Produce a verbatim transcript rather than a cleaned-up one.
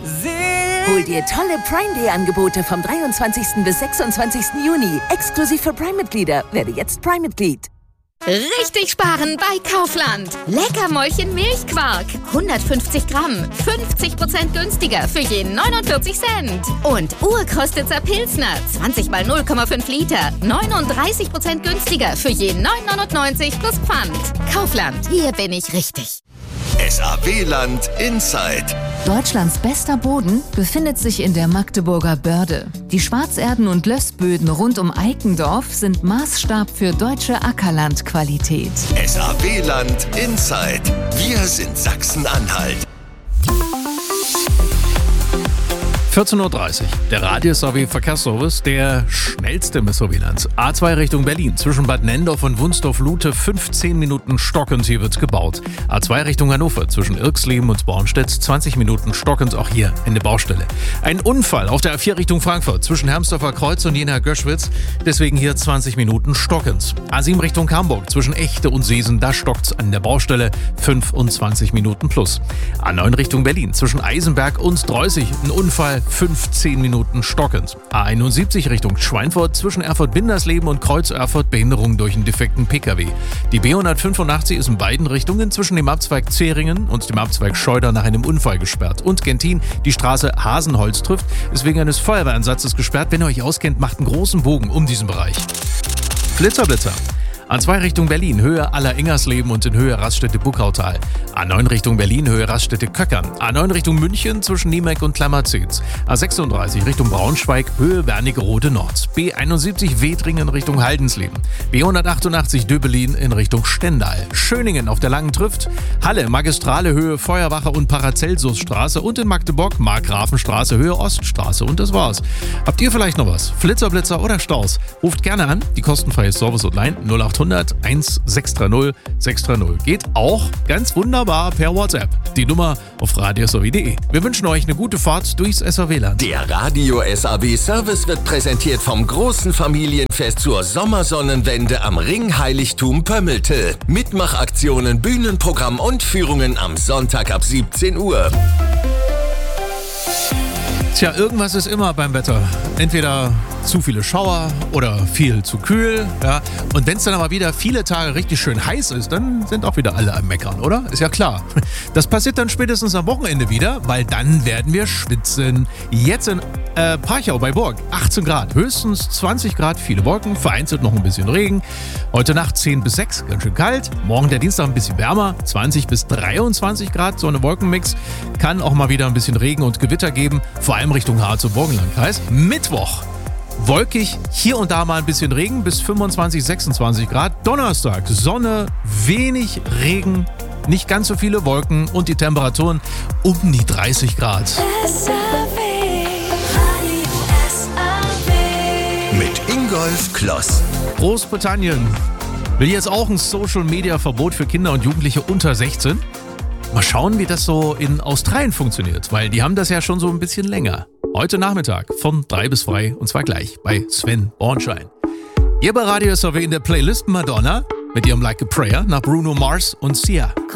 Hol dir tolle Prime Day Angebote vom dreiundzwanzigsten bis sechsundzwanzigsten Juni. Exklusiv für Prime-Mitglieder. Werde jetzt Prime-Mitglied. Richtig sparen bei Kaufland. Leckermäulchen Milchquark. hundertfünfzig Gramm. fünfzig Prozent günstiger für jeden neunundvierzig Cent. Und Urkrostitzer Pilsner. zwanzig mal null Komma fünf Liter. neununddreißig Prozent günstiger für jeden neun neunundneunzig plus Pfand. Kaufland. Hier bin ich richtig. S A W-Land Inside. Deutschlands bester Boden befindet sich in der Magdeburger Börde. Die Schwarzerden- und Lössböden rund um Eikendorf sind Maßstab für deutsche Ackerlandqualität. S A W-Land Inside. Wir sind Sachsen-Anhalt. vierzehn Uhr dreißig. Der Radio-S A W-Verkehrsservice, der schnellste im S A W-Land. A zwei Richtung Berlin, zwischen Bad Nendorf und Wunsdorf-Lute, fünfzehn Minuten stockend, hier wird gebaut. A zwei Richtung Hannover, zwischen Irxleben und Bornstedt, zwanzig Minuten stockend, auch hier eine Baustelle. Ein Unfall auf der A vier Richtung Frankfurt, zwischen Hermsdorfer Kreuz und Jena-Göschwitz, deswegen hier zwanzig Minuten stockend. A sieben Richtung Hamburg, zwischen Echte und Seesen, da stockt's an der Baustelle, fünfundzwanzig Minuten plus. A neun Richtung Berlin, zwischen Eisenberg und Dreußig, ein Unfall, fünfzehn Minuten stockend. A einundsiebzig Richtung Schweinfurt, zwischen Erfurt-Bindersleben und Kreuz-Erfurt, Behinderung durch einen defekten Pkw. Die B hundertfünfundachtzig ist in beiden Richtungen zwischen dem Abzweig Zeringen und dem Abzweig Scheuder nach einem Unfall gesperrt. Und Gentin, die Straße Hasenholz trifft, ist wegen eines Feuerwehreinsatzes gesperrt. Wenn ihr euch auskennt, macht einen großen Bogen um diesen Bereich. Blitzerblitzer. A zwei Richtung Berlin, Höhe Aller-Ingersleben und in Höhe Raststätte-Buckautal. A neun Richtung Berlin, Höhe Raststätte-Köckern. A neun Richtung München, zwischen Niemeck und Klammerzez. A sechsunddreißig Richtung Braunschweig, Höhe Wernigerode Nord. B einundsiebzig Wedringen Richtung Haldensleben. B hundertachtundachtzig Döbelin in Richtung Stendal. Schöningen auf der Langen Trift. Halle, Magistrale, Höhe Feuerwache und Paracelsusstraße. Und in Magdeburg, Markgrafenstraße, Höhe Oststraße. Und das war's. Habt ihr vielleicht noch was? Flitzer, Blitzer oder Staus? Ruft gerne an, die kostenfreie Service-Hotline null acht hundert eins sechs drei null sechs drei null. Geht auch ganz wunderbar per WhatsApp. Die Nummer auf radio s a w punkt d e. Wir wünschen euch eine gute Fahrt durchs S A W-Land. Der Radio-S A W-Service wird präsentiert vom großen Familienfest zur Sommersonnenwende am Ringheiligtum Pömmelte. Mitmachaktionen, Bühnenprogramm und Führungen am Sonntag ab siebzehn Uhr. Tja, irgendwas ist immer beim Wetter. Entweder zu viele Schauer oder viel zu kühl. Ja. Und wenn es dann aber wieder viele Tage richtig schön heiß ist, dann sind auch wieder alle am Meckern, oder? Ist ja klar. Das passiert dann spätestens am Wochenende wieder, weil dann werden wir schwitzen. Jetzt in äh, Parchau bei Burg, achtzehn Grad, höchstens zwanzig Grad, viele Wolken, vereinzelt noch ein bisschen Regen. Heute Nacht zehn bis sechs, ganz schön kalt. Morgen der Dienstag ein bisschen wärmer, zwanzig bis dreiundzwanzig Grad, so eine Wolkenmix. Kann auch mal wieder ein bisschen Regen und Gewitter geben, vor allem Richtung Harz und Burgenlandkreis. Mittwoch wolkig, hier und da mal ein bisschen Regen bis fünfundzwanzig, sechsundzwanzig Grad. Donnerstag Sonne, wenig Regen, nicht ganz so viele Wolken und die Temperaturen um die dreißig Grad. S A W, Radio S A W. Mit Ingolf Kloss. Großbritannien will jetzt auch ein Social-Media-Verbot für Kinder und Jugendliche unter sechzehn. Mal schauen, wie das so in Australien funktioniert, weil die haben das ja schon so ein bisschen länger. Heute Nachmittag von drei bis frei und zwar gleich bei Sven Bornschein. Hier bei Radio S A W in der Playlist Madonna mit ihrem Like a Prayer nach Bruno Mars und Sia.